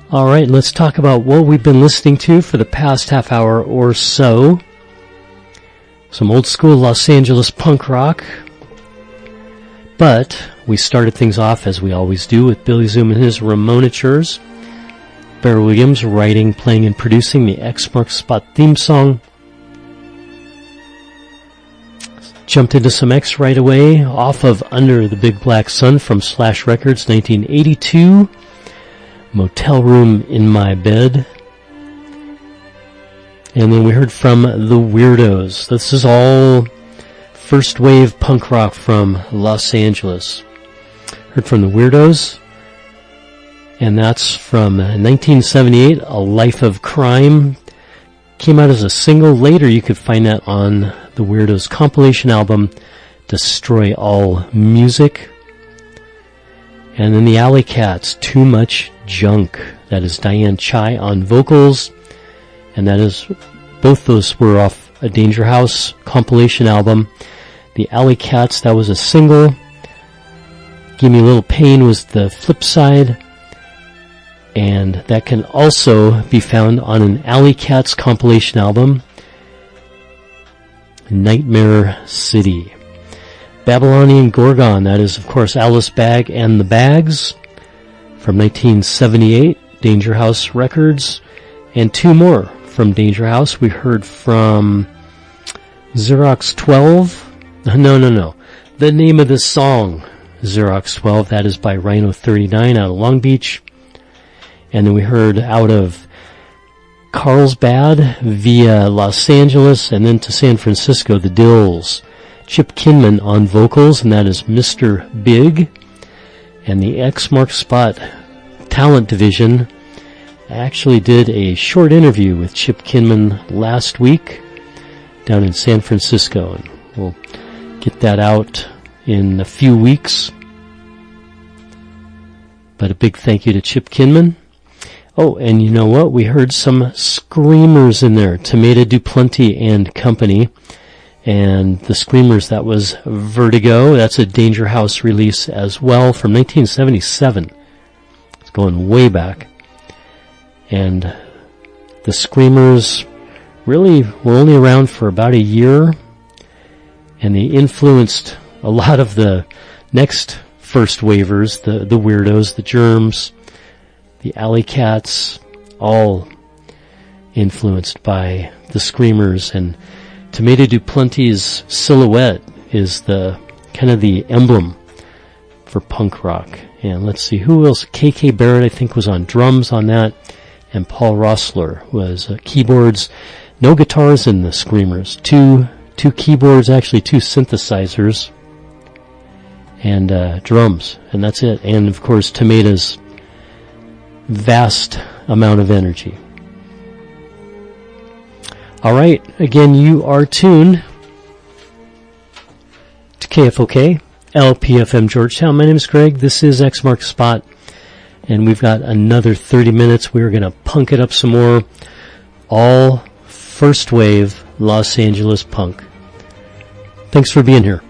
All right, let's talk about what we've been listening to for the past half hour or so. Some old school Los Angeles punk rock. But we started things off, as we always do, with Billy Zoom and his Ramonatures. Bear Williams writing, playing, and producing the X Marks Spot theme song. Jumped into some X right away, off of Under the Big Black Sun from Slash Records, 1982. Motel Room in My Bed. And then we heard from The Weirdos. This is all first wave punk rock from Los Angeles. Heard from The Weirdos. And that's from 1978, A Life of Crime. Came out as a single. Later you could find that on The Weirdos compilation album, Destroy All Music. And then the Alley Cats, Too Much Junk. That is Diane Chai on vocals. And that is, both those were off a Danger House compilation album. The Alley Cats, that was a single. Give Me a Little Pain was the flip side. And that can also be found on an Alley Cats compilation album, Nightmare City. Babylonian Gorgon, that is, of course, Alice Bag and the Bags from 1978, Danger House Records. And two more from Danger House. We heard from Xerox 12. No. The name of the song, Xerox 12, that is by Rhino 39 out of Long Beach. And then we heard out of Carlsbad via Los Angeles and then to San Francisco, the Dills. Chip Kinman on vocals, and that is Mr. Big. And the X Marks Spot Talent Division actually did a short interview with Chip Kinman last week down in San Francisco, and we'll get that out in a few weeks. But a big thank you to Chip Kinman. Oh, and you know what? We heard some screamers in there. Tomato Duplanty and Company. And the Screamers, that was Vertigo. That's a Danger House release as well from 1977. It's going way back. And the Screamers really were only around for about a year. And they influenced a lot of the next first wavers, the Weirdos, the Germs, the Alley Cats, all influenced by the Screamers. And Tomato Duplanty's silhouette is the kind of the emblem for punk rock. And let's see, who else? KK Barrett, I think, was on drums on that. And Paul Rossler was keyboards. No guitars in the Screamers. Two keyboards, actually two synthesizers. And drums. And that's it. And, of course, Tomato's vast amount of energy. All right, again, you are tuned to KFOK, LPFM Georgetown. My name is Greg. This is X Marks Spot, and we've got another 30 minutes. We're going to punk it up some more. All first wave Los Angeles punk. Thanks for being here.